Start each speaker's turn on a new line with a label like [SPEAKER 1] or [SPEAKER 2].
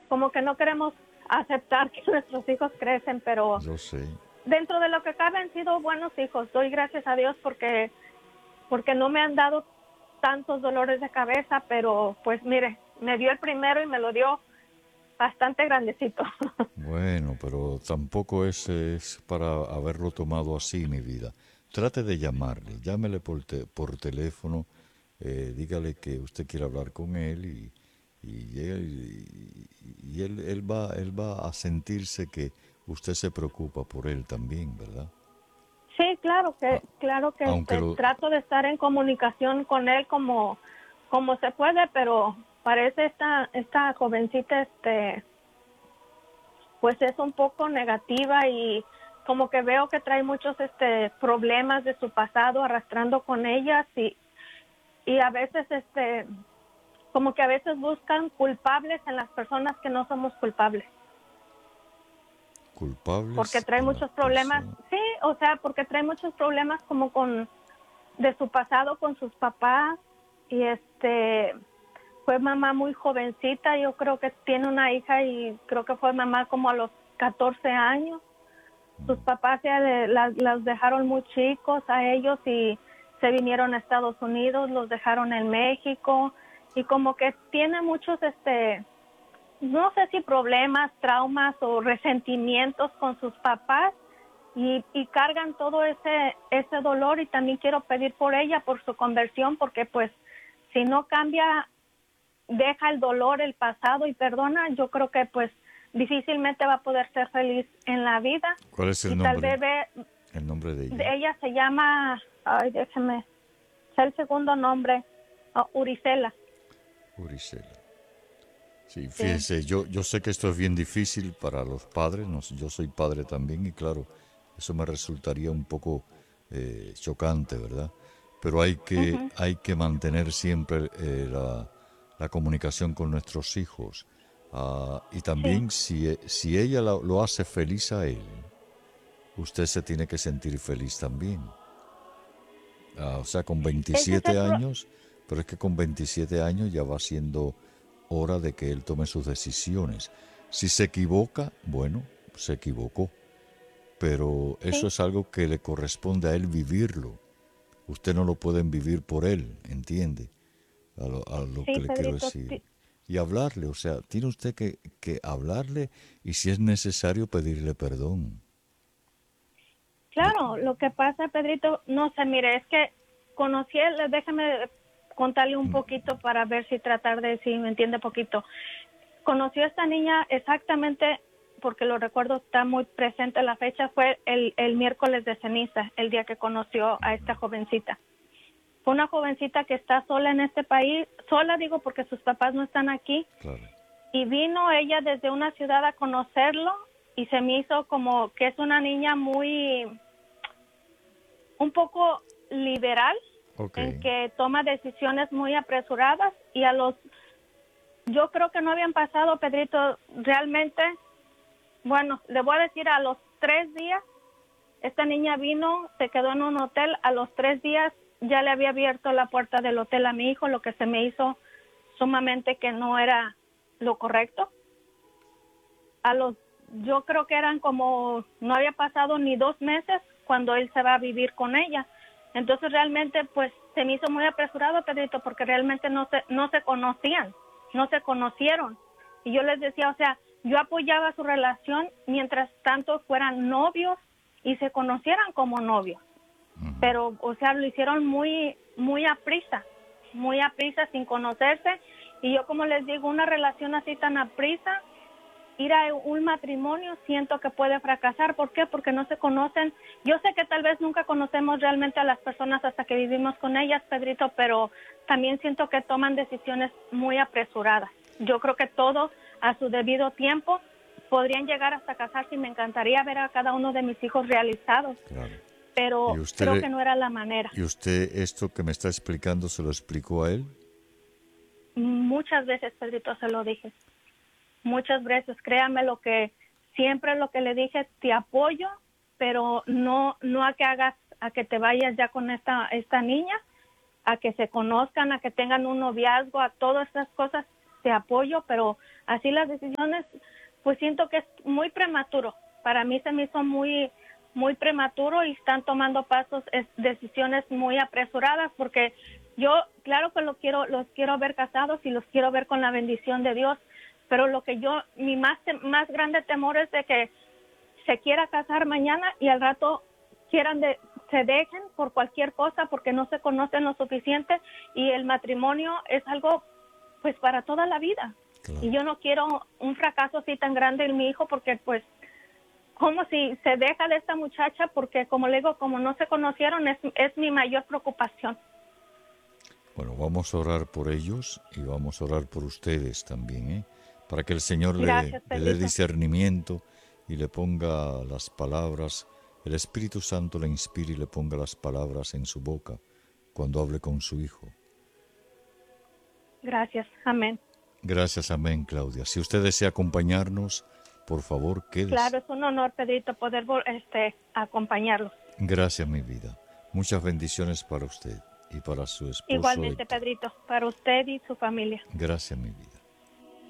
[SPEAKER 1] como que no queremos aceptar que nuestros hijos crecen, pero
[SPEAKER 2] Yo sé.
[SPEAKER 1] dentro de lo que cabe han sido buenos hijos. Doy gracias a Dios porque no me han dado tantos dolores de cabeza, pero pues mire, me dio el primero y me lo dio bastante grandecito.
[SPEAKER 2] Bueno, pero tampoco es para haberlo tomado así, mi vida. Trate de llamarle, llámele por teléfono, dígale que usted quiere hablar con él él va a sentirse que usted se preocupa por él también, ¿verdad?
[SPEAKER 1] Sí,
[SPEAKER 2] A-
[SPEAKER 1] claro que
[SPEAKER 2] aunque lo,
[SPEAKER 1] trato de estar en comunicación con él como se puede, pero parece esta jovencita pues es un poco negativa y como que veo que trae muchos problemas de su pasado arrastrando con ellas y a veces como que a veces buscan culpables en las personas que no somos culpables, porque
[SPEAKER 2] culpables
[SPEAKER 1] trae
[SPEAKER 2] en las
[SPEAKER 1] muchos problemas,
[SPEAKER 2] personas.
[SPEAKER 1] sí, o sea, porque trae muchos problemas como con de su pasado con sus papás y fue mamá muy jovencita, yo creo que tiene una hija y creo que fue mamá como a los 14 años. Sus papás las dejaron muy chicos a ellos y se vinieron a Estados Unidos, los dejaron en México y como que tiene muchos, no sé si problemas, traumas o resentimientos con sus papás y cargan todo ese dolor y también quiero pedir por ella, por su conversión, porque pues si no cambia, deja el dolor, el pasado y perdona, yo creo que pues difícilmente va a poder ser feliz en la vida
[SPEAKER 2] ¿Cuál es
[SPEAKER 1] y tal vez
[SPEAKER 2] el nombre de ella?
[SPEAKER 1] ella se llama, ay, déjeme, es el segundo nombre, Uricela.
[SPEAKER 2] Uricela. Sí,
[SPEAKER 1] Sí.
[SPEAKER 2] fíjese, yo sé que esto es bien difícil para los padres, yo soy padre también y claro, eso me resultaría un poco chocante, ¿verdad? Pero
[SPEAKER 1] Ujú.
[SPEAKER 2] hay que mantener siempre la comunicación con nuestros hijos. Y
[SPEAKER 1] Sí,
[SPEAKER 2] también si ella lo hace feliz a él, usted se tiene que sentir feliz también. O sea, con
[SPEAKER 1] ese es
[SPEAKER 2] 27 años, pero es que con 27 años ya va siendo hora de que él tome sus decisiones. Si se equivoca, bueno, se equivocó, pero eso
[SPEAKER 1] sí,
[SPEAKER 2] es algo que le corresponde a él vivirlo. Usted no lo pueden vivir por él, ¿entiende? A lo que
[SPEAKER 1] sí,
[SPEAKER 2] le quiero
[SPEAKER 1] Pedrito,
[SPEAKER 2] decir.
[SPEAKER 1] sí.
[SPEAKER 2] Y hablarle, o sea, tiene usted que hablarle y si es necesario pedirle perdón. De-
[SPEAKER 1] Claro, lo que pasa, Pedrito, no sé, mire, es que déjame contarle un poquito para ver si tratar de, si me entiende poquito. Conoció a esta niña exactamente, porque lo recuerdo, está muy presente la fecha, fue el miércoles de ceniza, el día que conoció a esta jovencita. Fue una jovencita que está sola en este país, sola digo porque sus papás no están aquí,
[SPEAKER 2] claro.
[SPEAKER 1] y vino ella desde una ciudad a conocerlo y se me hizo como que es una niña un poco liberal
[SPEAKER 2] Ok.
[SPEAKER 1] en que toma decisiones muy apresuradas y yo creo que no habían pasado, Pedrito, realmente, bueno, le voy a decir a los 3 días, esta niña vino, se quedó en un hotel, a los 3 días ya le había abierto la puerta del hotel a mi hijo, lo que se me hizo sumamente que no era lo correcto. A los, yo creo que eran como, no había pasado ni 2 meses cuando él se va a vivir con ella. Entonces realmente pues se me hizo muy apresurado, Pedrito, porque realmente no se conocían, no se conocieron. Y yo les decía, o sea, yo apoyaba su relación mientras tanto fueran novios y se conocieran como novios. Pero, o sea, lo hicieron muy a prisa, sin conocerse. Y yo, como les digo, una relación así tan a prisa, ir a un matrimonio siento que puede fracasar. ¿Por qué? Porque no se conocen. Yo sé que tal vez nunca conocemos realmente a las personas hasta que vivimos con ellas, Pedrito, pero también siento que toman decisiones muy apresuradas. Yo creo que todo a su debido tiempo podrían llegar hasta casarse y me encantaría ver a cada uno de mis hijos realizados,
[SPEAKER 2] Claro. ¿Y
[SPEAKER 1] pero creo que
[SPEAKER 2] usted,
[SPEAKER 1] no era la manera.
[SPEAKER 2] y usted esto que me está explicando se lo explicó a él?
[SPEAKER 1] Muchas veces, Pedrito, se lo dije. Muchas veces, créame siempre lo que le dije, te apoyo, pero no a que a que te vayas ya con esta niña, a que se conozcan, a que tengan un noviazgo, a todas estas cosas. apoyo, pero así las decisiones, pues siento que es muy prematuro. Para mí se me hizo muy prematuro y están tomando decisiones muy apresuradas, porque yo, claro que los quiero ver casados y los quiero ver con la bendición de Dios, pero mi más grande temor es de que se quiera casar mañana y al rato se dejen por cualquier cosa porque no se conocen lo suficiente, y el matrimonio es algo pues para toda la vida.
[SPEAKER 2] Claro.
[SPEAKER 1] Y yo no quiero un fracaso así tan grande en mi hijo, porque pues como si se deja de esta muchacha, porque como le digo, como no se conocieron, es mi mayor preocupación.
[SPEAKER 2] Bueno, vamos a orar por ellos y vamos a orar por ustedes también, para que el Señor
[SPEAKER 1] Gracias,
[SPEAKER 2] le dé
[SPEAKER 1] Pedrito.
[SPEAKER 2] discernimiento y le ponga las palabras, el Espíritu Santo le inspire y le ponga las palabras en su boca cuando hable con su hijo.
[SPEAKER 1] Gracias, amén.
[SPEAKER 2] Gracias, amén, Claudia. Si usted desea acompañarnos, por favor, quédese.
[SPEAKER 1] Claro, es un honor, Pedrito, poder acompañarlos.
[SPEAKER 2] Gracias, mi vida. Muchas bendiciones para usted y para su esposo.
[SPEAKER 1] Igualmente, Pedrito, para usted y su familia.
[SPEAKER 2] Gracias, mi vida.